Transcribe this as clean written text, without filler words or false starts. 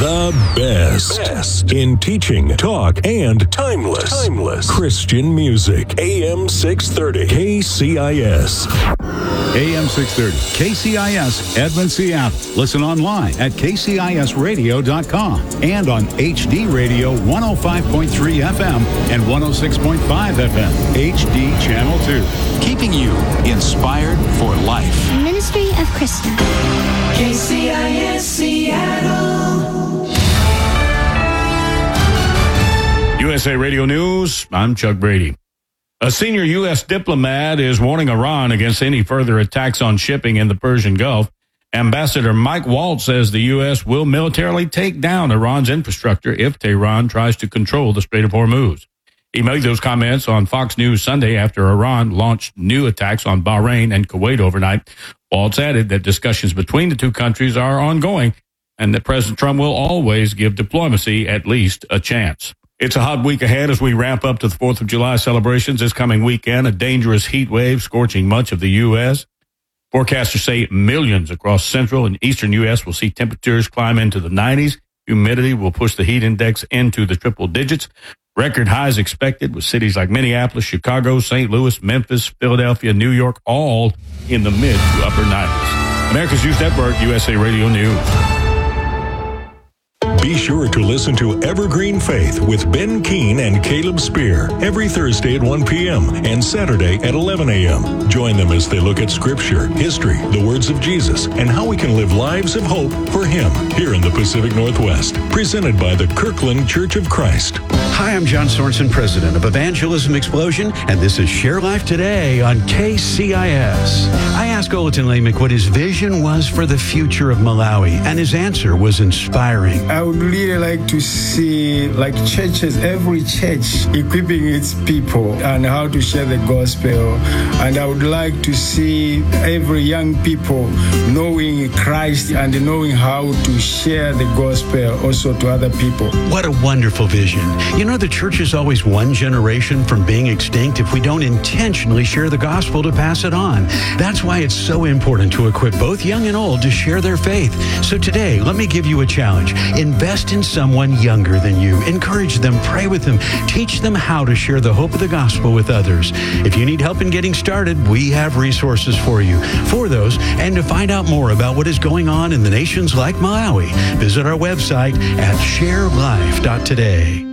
The best in teaching, talk, and timeless Christian music. AM 630 KCIS. AM 630 KCIS, Edmond, Seattle. Listen online at kcisradio.com and on HD Radio 105.3 FM and 106.5 FM, HD Channel 2. Keeping you inspired for life. Ministry of Christian. KCIS Seattle. USA Radio News, I'm Chuck Brady. A senior U.S. diplomat is warning Iran against any further attacks on shipping in the Persian Gulf. Ambassador Mike Waltz says the U.S. will militarily take down Iran's infrastructure if Tehran tries to control the Strait of Hormuz. He made those comments on Fox News Sunday after Iran launched new attacks on Bahrain and Kuwait overnight. Waltz added that discussions between the two countries are ongoing and that President Trump will always give diplomacy at least a chance. It's a hot week ahead as we ramp up to the 4th of July celebrations this coming weekend. A dangerous heat wave scorching much of the U.S. Forecasters say millions across central and eastern U.S. will see temperatures climb into the 90s. Humidity will push the heat index into the triple digits. Record highs expected with cities like Minneapolis, Chicago, St. Louis, Memphis, Philadelphia, New York, all in the mid to upper 90s. America's News Network, USA Radio News. Be sure to listen to Evergreen Faith with Ben Keene and Caleb Spear every Thursday at 1 p.m. and Saturday at 11 a.m. Join them as they look at Scripture, history, the words of Jesus, and how we can live lives of hope for Him here in the Pacific Northwest. Presented by the Kirkland Church of Christ. Hi, I'm John Sorensen, president of Evangelism Explosion, and this is Share Life Today on KCIS. I asked Olatin Lamick what his vision was for the future of Malawi, and his answer was inspiring. I would really like to see churches, every church equipping its people and how to share the gospel. And I would like to see every young people knowing Christ and knowing how to share the gospel also to other people. What a wonderful vision. You know, the church is always one generation from being extinct if we don't intentionally share the gospel to pass it on. That's why it's so important to equip both young and old to share their faith. So today, let me give you a challenge. Invest in someone younger than you. Encourage them, pray with them, teach them how to share the hope of the gospel with others. If you need help in getting started, we have resources for you. For those, and to find out more about what is going on in the nations like Malawi, visit our website at sharelife.today.